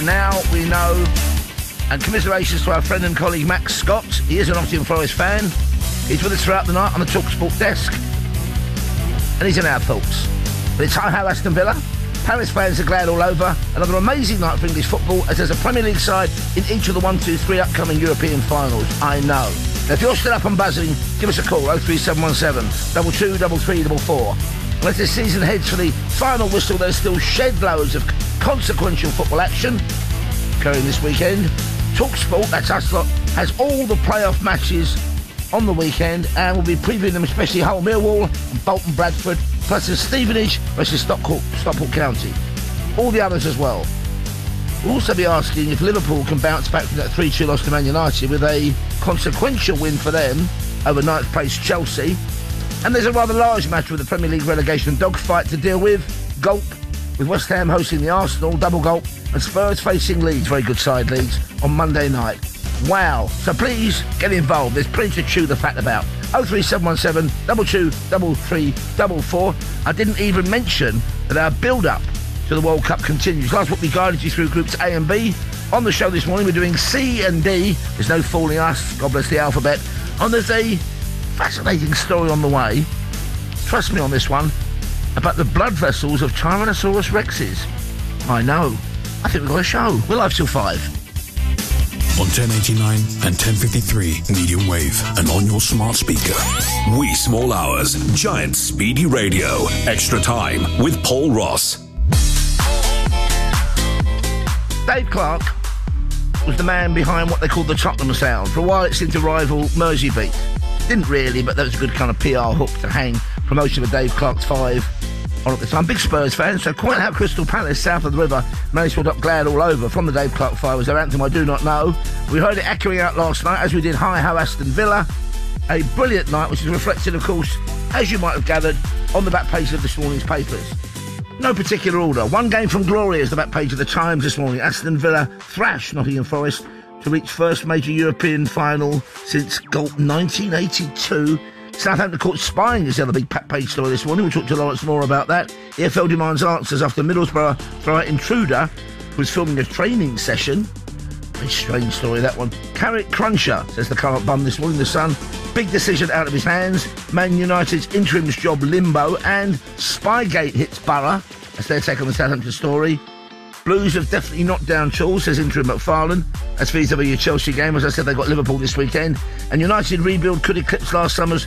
Now we know, and commiserations to our friend and colleague Max Scott. He is a Nottingham Forest fan. He's with us throughout the night on the TalkSport desk, and he's in our thoughts. But it's hi-ho Aston Villa. Paris fans are glad all over. Another amazing night for English football, as there's a Premier League side in each of the 1, 2, 3 upcoming European finals. I know. Now, if you're still up and buzzing, give us a call, 03717 223344. And as this season heads for the final whistle, there's still shed loads of consequential football action occurring this weekend. TalkSport, that's us lot, has all the playoff matches on the weekend, and we'll be previewing them, especially Hull Millwall and Bolton Bradford, plus the Stevenage versus Stockport County. All the others as well. We'll also be asking if Liverpool can bounce back from that 3-2 loss to Man United with a consequential win for them over 9th place Chelsea. And there's a rather large matter with the Premier League relegation dogfight to deal with. Gulp, with West Ham hosting the Arsenal, double gulp, and Spurs facing Leeds, very good side Leeds, on Monday night. Wow. So please get involved. There's plenty to chew the fat about. 03717 223344. I didn't even mention that our build-up to the World Cup continues. Last week we guided you through groups A and B. On the show this morning we're doing C and D. There's no fooling us. God bless the alphabet. And there's a fascinating story on the way, trust me on this one, about the blood vessels of Tyrannosaurus rexes. I know. I think we've got a show. We're live till 5. On 1089 and 1053 medium wave and on your smart speaker. Wee Small Hours, Giant Speedy Radio. Extra time with Paul Ross. Dave Clark was the man behind what they called the Tottenham Sound. For a while it seemed to rival Mersey Beat. Didn't really, but that was a good kind of PR hook to hang promotion of Dave Clark's 5 on at the time. Big Spurs fan, so quite how Crystal Palace, south of the river, managed to adopt glad all over from the Dave Clark 5 was their anthem, I do not know. We heard it echoing out last night, as we did hi-ho Aston Villa. A brilliant night, which is reflected, of course, as you might have gathered, on the back page of this morning's papers. No particular order. One game from glory is the back page of the Times this morning. Aston Villa thrash Nottingham Forest to reach first major European final since 1982. Southampton caught spying is the other big page story this morning. We'll talk to Lawrence more about that. EFL demands answers after Middlesbrough throw out intruder who was filming a training session. Very strange story, that one. Carrot Cruncher, says the current bum this morning, the Sun. Big decision out of his hands. Man United's interim's job limbo, and Spygate hits Borough. That's their take on the Southampton story. Blues have definitely knocked down tools, says interim McFarlane. As for your Chelsea game, as I said, they got Liverpool this weekend. And United rebuild could eclipse last summer's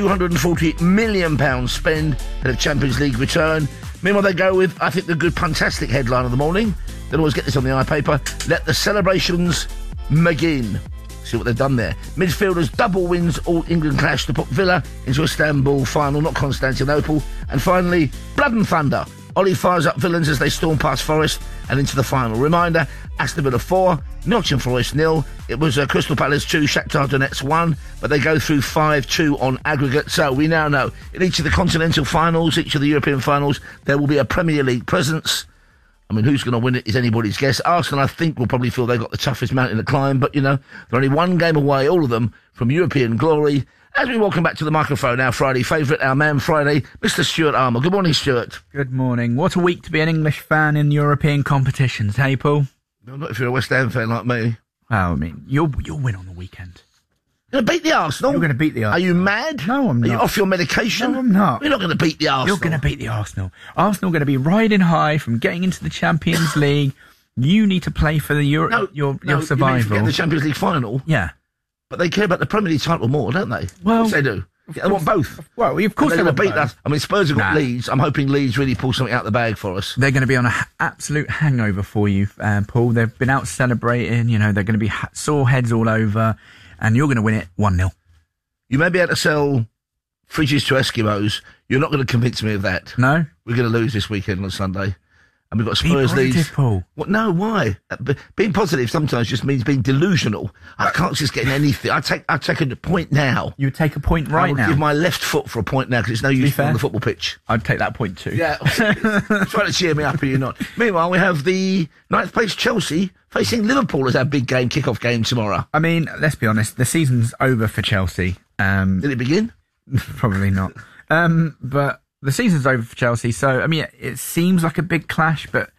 £248 million spend at a Champions League return. Meanwhile, they go with, I think, the good puntastic headline of the morning. They'll always get this on the iPaper. Let the celebrations begin. See what they've done there. Midfielders double wins All England clash to put Villa into Istanbul final, not Constantinople. And finally, Blood and Thunder. Ollie fires up villains as they storm past Forest and into the final. Reminder, Aston Villa 4, Nottingham Forest 0. It was Crystal Palace 2, Shakhtar Donetsk 1, but they go through 5-2 on aggregate. So we now know in each of the continental finals, each of the European finals, there will be a Premier League presence. I mean, who's going to win it is anybody's guess. Arsenal, I think, will probably feel they've got the toughest mountain to climb, but, they're only one game away, all of them, from European glory. As we welcome back to the microphone, our Friday favourite, our man Friday, Mr. Stuart Armour. Good morning, Stuart. Good morning. What a week to be an English fan in European competitions, hey, Paul? Well, not if you're a West Ham fan like me. Well, I mean, you'll win on the weekend. You're going to beat the Arsenal? You're going to beat the Arsenal. Are you mad? No, I'm not. Are you off your medication? No, I'm not. You're not going to beat the Arsenal. You're going to beat the Arsenal. Arsenal are going to be riding high from getting into the Champions League. You need to play for the your survival. You mean to get the Champions League final? Yeah. But they care about the Premier League title more, don't they? Well, yes, they do. They want both. Well, of course they're they going to beat us. I mean, Spurs have got Leeds. I'm hoping Leeds really pull something out of the bag for us. They're going to be on an absolute hangover for you, Paul. They've been out celebrating. They're going to be sore heads all over, and you're going to win it 1-0. You may be able to sell fridges to Eskimos. You're not going to convince me of that. No? We're going to lose this weekend on Sunday. And we've got Spurs Leeds. Be Leeds. positive, Paul. What? No, why? Being positive sometimes just means being delusional. I can't just get anything. I take a point now. You would take a point right now? I would give my left foot for a point now because it's no use on the football pitch. I'd take that point too. Yeah. Trying to cheer me up, are you not? Meanwhile, we have the 9th place Chelsea facing Liverpool as our big game, kick-off game tomorrow. I mean, let's be honest, the season's over for Chelsea. Did it begin? Probably not. But the season's over for Chelsea, so, I mean, it seems like a big clash, but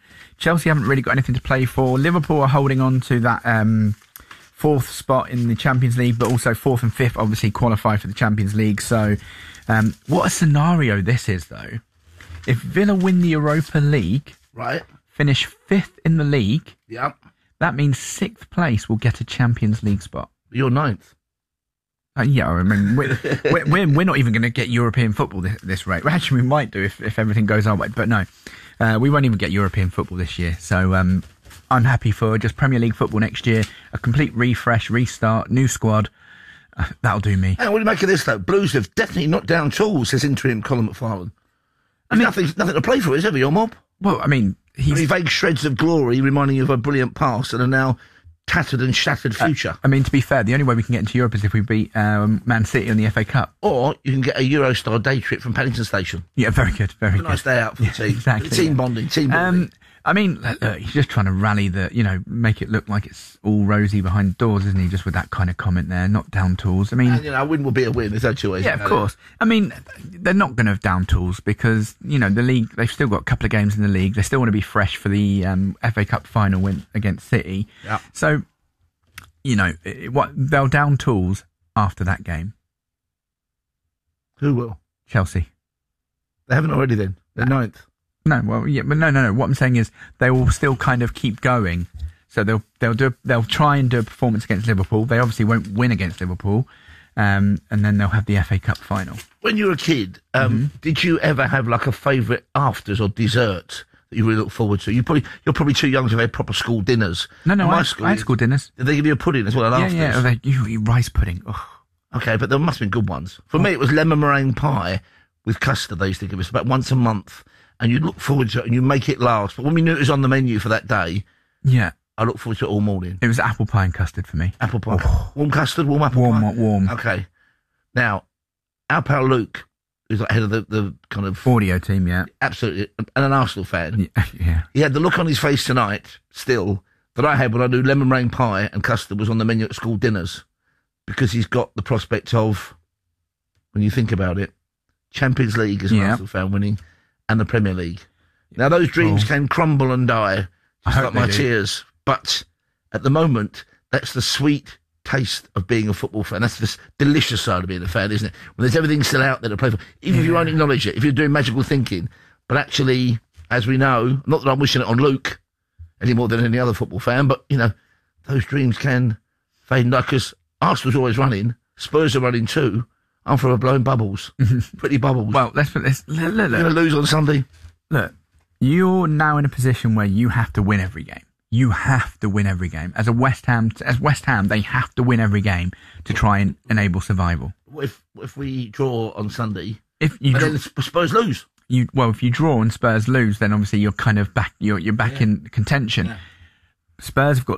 Chelsea haven't really got anything to play for. Liverpool are holding on to that 4th spot in the Champions League, but also 4th and 5th obviously qualify for the Champions League. So what a scenario this is, though. If Villa win the Europa League, right, finish 5th in the league, yep, that means 6th place will get a Champions League spot. You're 9th. Yeah, I mean, we're not even going to get European football this rate. Well, actually, we might do if everything goes our way, but no, we won't even get European football this year. So I'm happy for just Premier League football next year, a complete refresh, restart, new squad. That'll do me. And what do you make of this, though? Blues have definitely knocked down tools, says interim Colin McFarlane. I mean, nothing to play for, is ever your mob? Well, I mean, vague shreds of glory reminding you of a brilliant past and are now tattered and shattered future. I mean, to be fair, the only way we can get into Europe is if we beat Man City in the FA Cup. Or you can get a Eurostar day trip from Paddington Station. Yeah, very good, very good. Nice day out for the team. Exactly. Team bonding. I mean, he's just trying to rally make it look like it's all rosy behind doors, isn't he? Just with that kind of comment there, not down tools. I mean, and, a win will be a win. There's no choice. Yeah, of course. I mean, they're not going to have down tools because the league. They've still got a couple of games in the league. They still want to be fresh for the FA Cup final win against City. Yeah. So, they'll down tools after that game. Who will? Chelsea. They haven't already. Then they're 9th. No, well, yeah, but no. What I'm saying is they will still kind of keep going. So they'll try and do a performance against Liverpool. They obviously won't win against Liverpool, and then they'll have the FA Cup final. When you were a kid, did you ever have like a favourite afters or dessert that you really look forward to? You're probably too young to have had proper school dinners. No, I had school dinners. Did they give you a pudding as well? Yeah. You rice pudding. Ugh. Okay, but there must have been good ones. For me, it was lemon meringue pie with custard. They used to give us about once a month. And you look forward to it and you make it last. But when we knew it was on the menu for that day, yeah, I look forward to it all morning. It was apple pie and custard for me. Apple pie. Oh. Warm custard, warm apple pie? Warm. Okay. Now, our pal Luke, who's like head of the kind of... audio team, yeah. Absolutely. And an Arsenal fan. Yeah. He had the look on his face tonight, still, that I had when I knew lemon meringue pie and custard was on the menu at school dinners. Because he's got the prospect of, when you think about it, Champions League as an Arsenal fan winning... and the Premier League. Now, those dreams can crumble and die, just like my tears. But at the moment, that's the sweet taste of being a football fan. That's the delicious side of being a fan, isn't it? When there's everything still out there to play for. Even if you won't acknowledge it, if you're doing magical thinking. But actually, as we know, not that I'm wishing it on Luke any more than any other football fan, but, those dreams can fade. Because Arsenal's always running. Spurs are running too. I'm for blowing bubbles. Pretty bubbles. Well, let's put this. Look. You're going to lose on Sunday. Look, you're now in a position where you have to win every game. You have to win every game. As West Ham, they have to win every game to try and enable survival. If we draw on Sunday, then Spurs lose. If you draw and Spurs lose, then obviously you're kind of back. You're back in contention. Yeah. Spurs have got